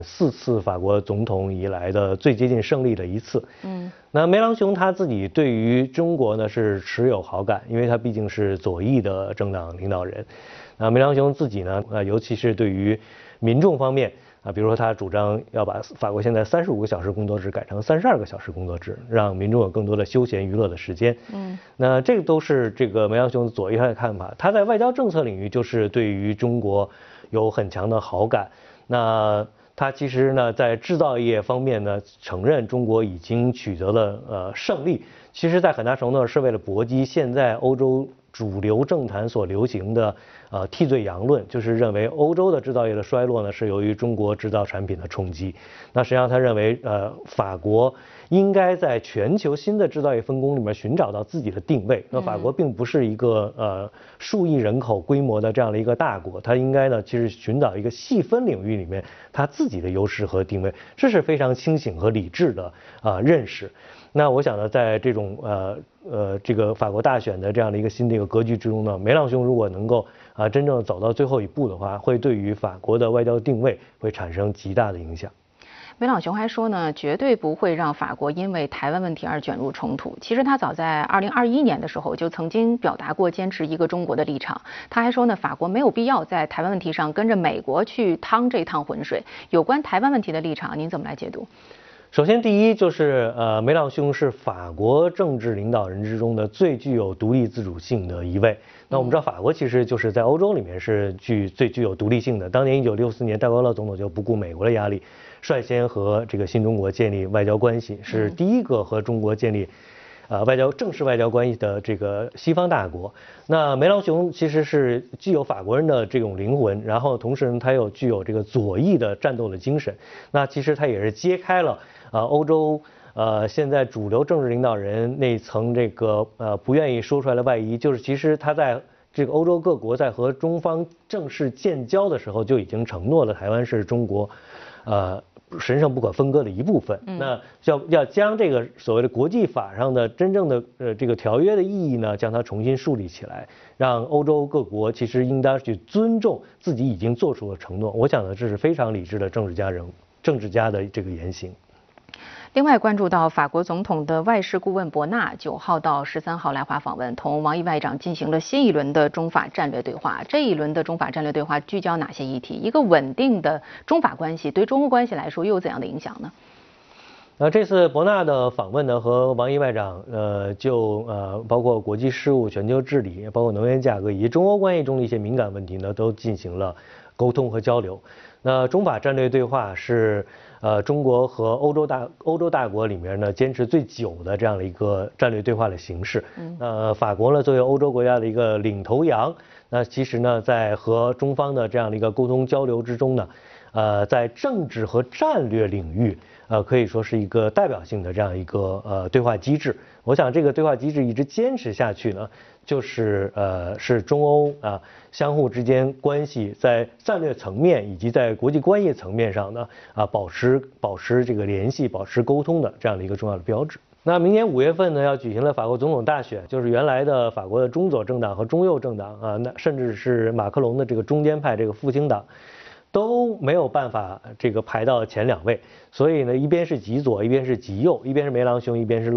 4次法国总统以来的最接近胜利的一次。那梅朗雄他自己对于中国呢是持有好感，因为他毕竟是左翼的政党领导人。那梅朗雄自己呢，尤其是对于民众方面比如说他主张要把法国现在35个小时工作制改成32个小时工作制，让民众有更多的休闲娱乐的时间。那这个都是这个梅朗雄左翼派的看法。他在外交政策领域就是对于中国有很强的好感。那他其实呢，在制造业方面呢，承认中国已经取得了胜利。其实，在很大程度上是为了搏击现在欧洲主流政坛所流行的替罪羊论，就是认为欧洲的制造业的衰落呢是由于中国制造产品的冲击。那实际上他认为法国应该在全球新的制造业分工里面寻找到自己的定位。那法国并不是一个数亿人口规模的这样的一个大国，它应该呢其实寻找一个细分领域里面它自己的优势和定位，这是非常清醒和理智的认识。那我想呢，在这种这个法国大选的这样的一个新的一个格局之中呢，梅朗雄如果能够真正走到最后一步的话，会对于法国的外交定位会产生极大的影响。 梅朗雄还说呢，绝对不会让法国因为台湾问题而卷入冲突。其实他早在2021年的时候就曾经表达过坚持一个中国的立场。他还说呢，法国没有必要在台湾问题上跟着美国去趟这趟浑水。有关台湾问题的立场，您怎么来解读？ 首先，第一就是梅朗雄是法国政治领导人之中的最具有独立自主性的一位。那我们知道，法国其实就是在欧洲里面是最具有独立性的。当年1964年，戴高乐总统就不顾美国的压力，率先和这个新中国建立外交关系，是第一个和中国建立正式外交关系的这个西方大国。那梅朗雄其实是具有法国人的这种灵魂，然后同时呢，他又具有这个左翼的战斗的精神。那其实他也是揭开了欧洲现在主流政治领导人那层这个不愿意说出来的外衣，就是其实他在这个欧洲各国在和中方正式建交的时候就已经承诺了台湾是中国神圣不可分割的一部分。那要将这个所谓的国际法上的真正的这个条约的意义呢，将它重新树立起来，让欧洲各国其实应当去尊重自己已经做出的承诺。我想呢，这是非常理智的政治家的这个言行。 另外，关注到法国总统的外事顾问伯纳9号到13号来华访问，同王毅外长进行了新一轮的中法战略对话。这一轮的中法战略对话聚焦哪些议题？一个稳定的中法关系对中欧关系来说又有怎样的影响呢？ 这次伯纳的访问呢，和王毅外长就包括国际事务、全球治理，包括能源价格以及中欧关系中的一些敏感问题呢，都进行了沟通和交流。那中法战略对话是中国和欧洲大国里面呢坚持最久的这样的一个战略对话的形式。法国呢作为欧洲国家的一个领头羊，那其实呢在和中方的这样的一个沟通交流之中呢，在政治和战略领域可以说是一个代表性的这样一个对话机制。我想这个对话机制一直坚持下去呢，就是是中欧相互之间关系在战略层面以及在国际关系层面上呢保持这个联系、保持沟通的这样的一个重要的标志。那明年5月份呢要举行了法国总统大选，就是原来的法国的中左政党和中右政党那甚至是马克龙的这个中间派这个复兴党，都没有办法这个排到前2位。所以呢，一边是极左，一边是极右，一边是梅朗雄，一边是